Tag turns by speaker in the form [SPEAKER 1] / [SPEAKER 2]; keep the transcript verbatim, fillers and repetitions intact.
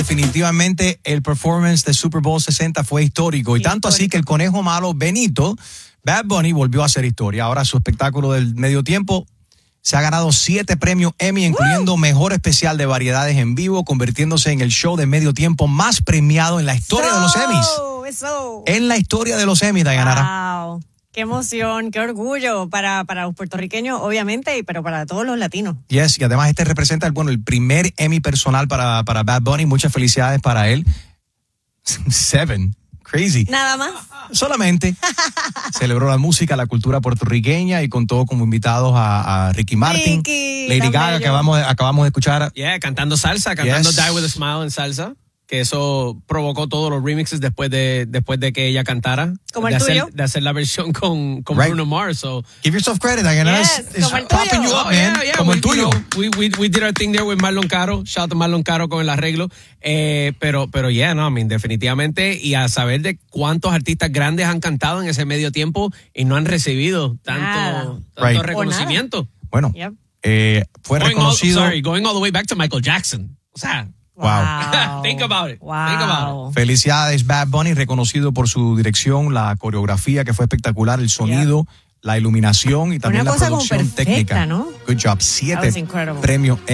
[SPEAKER 1] Definitivamente el performance de Super Bowl sesenta fue histórico, y
[SPEAKER 2] histórico.
[SPEAKER 1] tanto así que el conejo malo Benito, Bad Bunny, volvió a hacer historia. Ahora su espectáculo del medio tiempo se ha ganado siete premios Emmy, incluyendo Mejor Especial de Variedades en Vivo, convirtiéndose en el show de medio tiempo más premiado en la historia
[SPEAKER 2] so,
[SPEAKER 1] de los Emmys.
[SPEAKER 2] Eso.
[SPEAKER 1] En la historia de los Emmys, Dayanara.
[SPEAKER 2] Wow. Qué emoción, qué orgullo para, para los puertorriqueños, obviamente, y pero para todos los latinos.
[SPEAKER 1] Yes, y además este representa el, bueno, el primer Emmy personal para, para Bad Bunny. Muchas felicidades para él. Seven. Crazy.
[SPEAKER 2] Nada más.
[SPEAKER 1] Solamente celebró la música, la cultura puertorriqueña, y contó como invitados a, a Ricky Martin,
[SPEAKER 2] Ricky,
[SPEAKER 1] Lady
[SPEAKER 2] tan
[SPEAKER 1] Gaga,
[SPEAKER 2] bello.
[SPEAKER 1] que acabamos, de- acabamos de escuchar.
[SPEAKER 3] Yeah, cantando salsa, cantando
[SPEAKER 1] Yes.
[SPEAKER 3] Die With a Smile en salsa, que eso provocó todos los remixes después de después de que ella cantara.
[SPEAKER 2] Como el
[SPEAKER 3] de hacer,
[SPEAKER 2] tuyo.
[SPEAKER 3] de hacer la versión con, con
[SPEAKER 1] Right.
[SPEAKER 3] Bruno Mars. So.
[SPEAKER 1] Give yourself credit, Dayanara.
[SPEAKER 2] Yes,
[SPEAKER 1] It's- it's
[SPEAKER 2] como el
[SPEAKER 1] popping
[SPEAKER 2] tuyo.
[SPEAKER 1] you up,
[SPEAKER 3] Oh,
[SPEAKER 1] man.
[SPEAKER 3] yeah, yeah,
[SPEAKER 1] Como
[SPEAKER 3] we,
[SPEAKER 1] el tuyo.
[SPEAKER 3] you know, we, we, we did our thing there with Marlon Caro. Shout out to Marlon Caro con el arreglo. Eh, pero, pero yeah, no, I mean, definitivamente. Y a saber de cuántos artistas grandes han cantado en ese medio tiempo y no han recibido tanto,
[SPEAKER 2] Nada.
[SPEAKER 3] tanto
[SPEAKER 1] Right.
[SPEAKER 3] reconocimiento.
[SPEAKER 1] Bueno,
[SPEAKER 2] Yep.
[SPEAKER 1] eh, fue
[SPEAKER 3] Going all,
[SPEAKER 1] reconocido.
[SPEAKER 3] sorry, going all the way back to Michael Jackson. O sea,
[SPEAKER 1] Wow.
[SPEAKER 3] Think about it.
[SPEAKER 2] Wow.
[SPEAKER 3] Think about
[SPEAKER 1] Felicidades, Bad Bunny, reconocido por su dirección, la coreografía que fue espectacular, el sonido, la iluminación y también
[SPEAKER 2] Una
[SPEAKER 1] la
[SPEAKER 2] cosa como
[SPEAKER 1] producción
[SPEAKER 2] perfecta,
[SPEAKER 1] técnica.
[SPEAKER 2] ¿no?
[SPEAKER 1] Good job.
[SPEAKER 2] That
[SPEAKER 1] Siete
[SPEAKER 2] was incredible.
[SPEAKER 1] premios